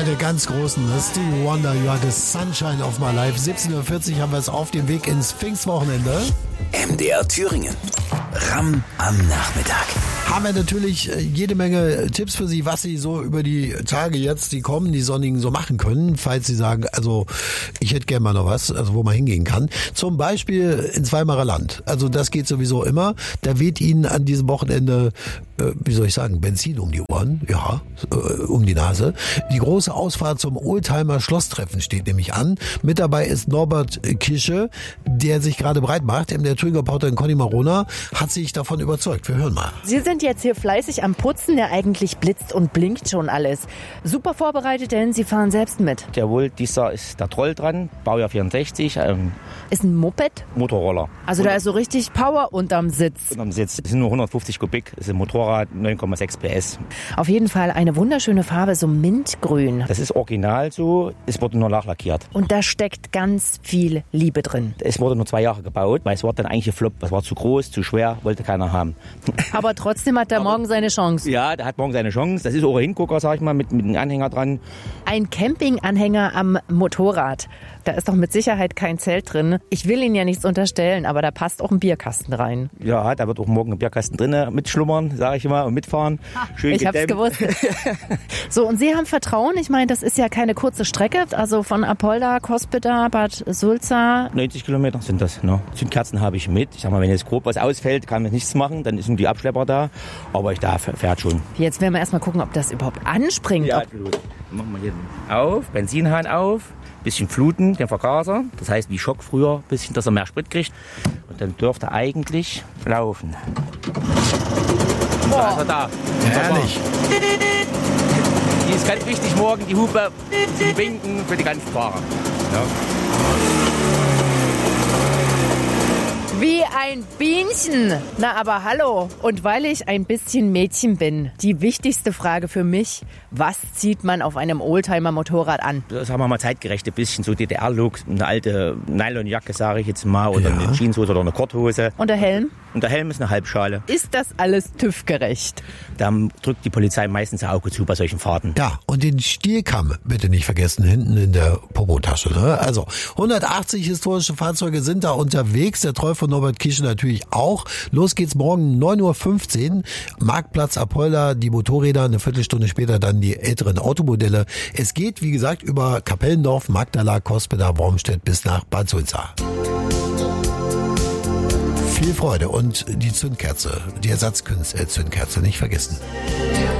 Einer der ganz großen, Stevie Wonder, You Are the Sunshine of My Life. 17.40 Uhr haben wir es auf dem Weg ins Pfingstwochenende. MDR Thüringen. Ramm am Nachmittag. Haben wir natürlich jede Menge Tipps für Sie, was Sie so über die Tage jetzt, die kommen, die sonnigen, so machen können. Falls Sie sagen, also ich hätte gerne mal noch was, also wo man hingehen kann. Zum Beispiel ins Weimarer Land. Also das geht sowieso immer. Da weht Ihnen an diesem Wochenende, wie soll ich sagen, Benzin um die Ohren. Ja, um die Nase. Die große Ausfahrt zum Oldtimer Schlosstreffen steht nämlich an. Mit dabei ist Norbert Kische, der sich gerade breit macht. Der Thüringer Reporterin Conny Marona hat sich davon überzeugt. Wir hören mal. Sie sind jetzt hier fleißig am Putzen, der eigentlich blitzt und blinkt schon alles. Super vorbereitet, denn Sie fahren selbst mit. Jawohl, dieser ist der Troll dran, Baujahr 64. Ist ein Moped? Motorroller. Also da ist so richtig Power unterm Sitz. Unterm Sitz. Es sind nur 150 Kubik, es ist ein Motorrad, 9,6 PS. Auf jeden Fall eine wunderschöne Farbe, so mintgrün. Das ist original so, es wurde nur nachlackiert. Und da steckt ganz viel Liebe drin. Es wurde nur 2 Jahre gebaut, weil es war dann eigentlich gefloppt. Es war zu groß, zu schwer, wollte keiner haben. Aber trotzdem hat er morgen seine Chance. Ja, der hat morgen seine Chance. Das ist auch ein Hingucker, sag ich mal, mit einem Anhänger dran. Ein Campinganhänger am Motorrad. Da ist doch mit Sicherheit kein Zelt drin. Ich will Ihnen ja nichts unterstellen, aber da passt auch ein Bierkasten rein. Ja, da wird auch morgen ein Bierkasten drin mitschlummern, sage ich mal, und mitfahren. Schön ich hab's gewusst. So, und Sie haben Vertrauen? Ich meine, das ist ja keine kurze Strecke. Also von Apolda, Cospeda, Bad Sulza. 90 Kilometer sind das. Ne? Zündkerzen habe ich mit. Ich sag mal, wenn jetzt grob was ausfällt, kann man nichts machen. Dann sind die Abschlepper da. Aber ich darf, fährt schon. Jetzt werden wir erstmal gucken, ob das überhaupt anspringt. Ja, gut. Machen wir hier auf, Benzinhahn auf. Bisschen fluten, den Vergaser. Das heißt, wie Schock früher, bisschen, dass er mehr Sprit kriegt. Und dann dürfte er eigentlich laufen. Da ist er da. Herrlich. Die ist ganz wichtig morgen, die Hupe zum Winken für die ganzen Fahrer. Ja. Wie ein Bienchen. Na, aber hallo. Und weil ich ein bisschen Mädchen bin, die wichtigste Frage für mich, was zieht man auf einem Oldtimer-Motorrad an? Das haben wir mal zeitgerecht, ein bisschen so DDR-Look, eine alte Nylonjacke, sage ich jetzt mal, oder eine Jeanshose oder eine Korthose. Und der Helm? Und der Helm ist eine Halbschale. Ist das alles TÜV-gerecht? Da drückt die Polizei meistens ein Auge zu bei solchen Fahrten. Ja, und den Stierkamm bitte nicht vergessen, hinten in der Popotasche. Ne? Also 180 historische Fahrzeuge sind da unterwegs. Der Troll von Norbert Kische natürlich auch. Los geht's morgen 9.15 Uhr. Marktplatz Apolda, die Motorräder, eine Viertelstunde später dann die älteren Automodelle. Es geht, wie gesagt, über Kapellendorf, Magdala, Cospeda, Wormstedt bis nach Bad Sulza. Viel Freude und die Zündkerze, die Ersatzzündkerze nicht vergessen.